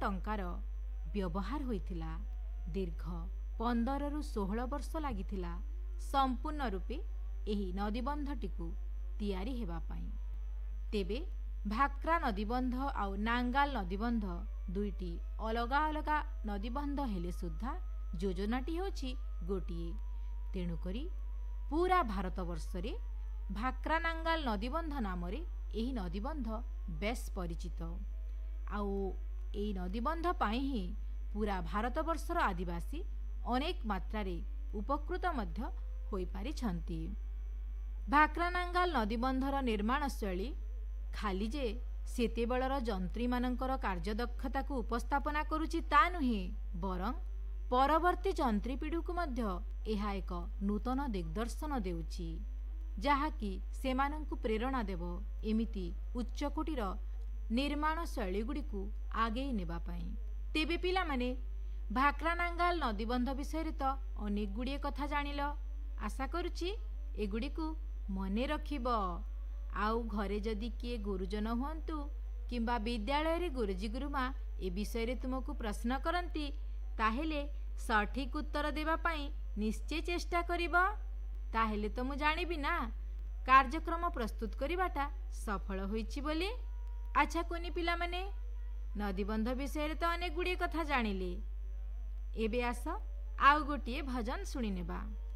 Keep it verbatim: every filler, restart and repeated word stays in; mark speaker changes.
Speaker 1: ଟଙ୍କାର ବ୍ୟବହାର ହୋଇଥିଲା। ଦୀର୍ଘ ପନ୍ଦରରୁ ଷୋହଳ ବର୍ଷ ଲାଗିଥିଲା ସମ୍ପୂର୍ଣ୍ଣ ରୂପେ ଏହି ନଦୀବନ୍ଧଟିକୁ ତିଆରି ହେବା ପାଇଁ। ତେବେ ଭାକ୍ରା ନଦୀବନ୍ଧ ଆଉ ନାଙ୍ଗାଲ ନଦୀବନ୍ଧ ଦୁଇଟି ଅଲଗା ଅଲଗା ନଦୀବନ୍ଧ ହେଲେ ସୁଦ୍ଧା ଯୋଜନାଟି ହେଉଛି ଗୋଟିଏ। ତେଣୁକରି ପୁରା ଭାରତବର୍ଷରେ ଭାକ୍ରା ନାଙ୍ଗାଲ ନଦୀବନ୍ଧ ନାମରେ ଏହି ନଦୀବନ୍ଧ ବେଶ ପରିଚିତ। ଆଉ ଏହି ନଦୀବନ୍ଧ ପାଇଁ ହିଁ ପୁରା ଭାରତବର୍ଷର ଆଦିବାସୀ ଅନେକ ମାତ୍ରାରେ ଉପକୃତ ମଧ୍ୟ ହୋଇପାରିଛନ୍ତି। ଭାକ୍ରା ନାଙ୍ଗାଲ ନଦୀବନ୍ଧର ନିର୍ମାଣ ଶୈଳୀ ଖାଲି ଯେ ସେତେବେଳର ଯନ୍ତ୍ରୀମାନଙ୍କର କାର୍ଯ୍ୟଦକ୍ଷତାକୁ ଉପସ୍ଥାପନା କରୁଛି ତା ନୁହେଁ, ବରଂ ପରବର୍ତ୍ତୀ ଯନ୍ତ୍ରୀ ପିଢ଼ିକୁ ମଧ୍ୟ ଏହା ଏକ ନୂତନ ଦିଗ୍ଦର୍ଶନ ଦେଉଛି, ଯାହାକି ସେମାନଙ୍କୁ ପ୍ରେରଣା ଦେବ ଏମିତି ଉଚ୍ଚକୋଟୀର ନିର୍ମାଣ ଶୈଳୀଗୁଡ଼ିକୁ ଆଗେଇ ନେବା ପାଇଁ। ତେବେ ପିଲାମାନେ, ଭାକ୍ରା ନାଙ୍ଗାଲ ନଦୀବନ୍ଧ ବିଷୟରେ ତ ଅନେକ ଗୁଡ଼ିଏ କଥା ଜାଣିଲ। ଆଶା କରୁଛି ଏଗୁଡ଼ିକୁ ମନେ ରଖିବ। ଆଉ ଘରେ ଯଦି କିଏ ଗୁରୁଜନ ହୁଅନ୍ତୁ କିମ୍ବା ବିଦ୍ୟାଳୟରେ ଗୁରୁଜୀ ଗୁରୁମା ଏ ବିଷୟରେ ତୁମକୁ ପ୍ରଶ୍ନ କରନ୍ତି, ତାହେଲେ ସଠିକ୍ ଉତ୍ତର ଦେବା ପାଇଁ ନିଶ୍ଚୟ ଚେଷ୍ଟା କରିବ। ତାହେଲେ ତ ମୁଁ ଜାଣିବି ନା କାର୍ଯ୍ୟକ୍ରମ ପ୍ରସ୍ତୁତ କରିବାଟା ସଫଳ ହୋଇଛି ବୋଲି। ଆଚ୍ଛା କୁନି ପିଲାମାନେ, ନଦୀବନ୍ଧ ବିଷୟରେ ତ ଅନେକ ଗୁଡ଼ିଏ କଥା ଜାଣିଲେ। ଏବେ ଆସ ଆଉ ଗୋଟିଏ ଭଜନ ଶୁଣିନେବା।